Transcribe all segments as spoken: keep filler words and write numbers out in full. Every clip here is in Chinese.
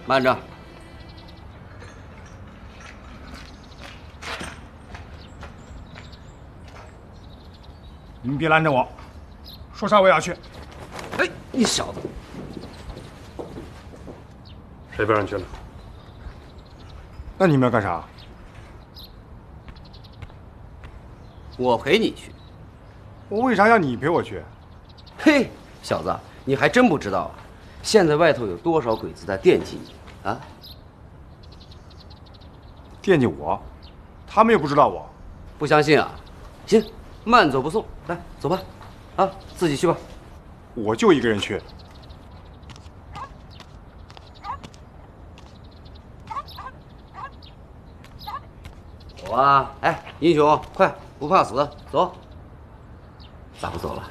慢着。 你们别拦着我，说啥我也要去。 哎，你小子！ 谁不让你去了？ 那你们要干啥？ 我陪你去。 我为啥要你陪我去？ 嘿，小子，你还真不知道啊！现在外头有多少鬼子在惦记你啊？ 惦记我？他们又不知道我。 不相信啊？行，慢走不送，来，走吧。啊，自己去吧。 我就一个人去。 走啊！哎，英雄，快，不怕死，走。咋不走了？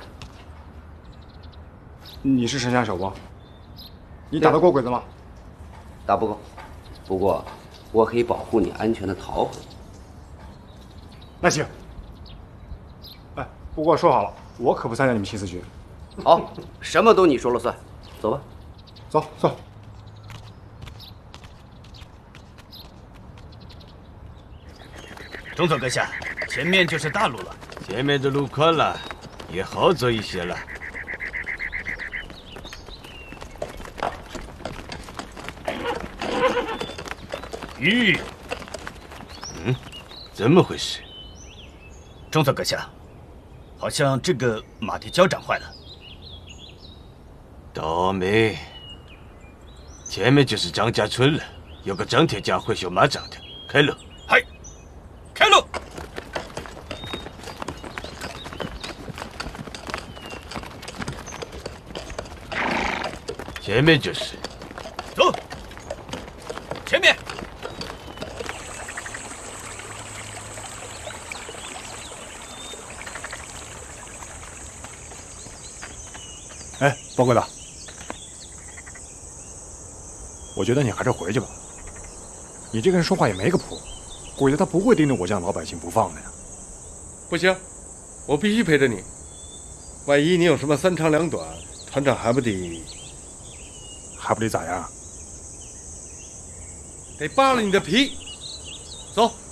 你是神枪手不？你打得过鬼子吗？ 打不过，不过我可以保护你安全的逃回。 那行。哎，不过说好了，我可不参加你们新四局。 好，什么都你说了算。走吧。 走走。 中佐阁下，前面就是大路了。 前面的路宽了，也好走一些了。 吁， 嗯，怎么回事？ 中佐阁下，好像这个马蹄胶长坏了。 倒霉！前面就是张家村了，有个张铁匠会修马掌的，开路。 嗨，开路！ 前面就是。 走，前面。 哎，包疙瘩，我觉得你还是回去吧。你这个人说话也没个谱，鬼子他不会盯着我这样老百姓不放的呀。 不行，我必须陪着你。万一你有什么三长两短，团长还不得…… 还不得咋样？ 得扒了你的皮。走。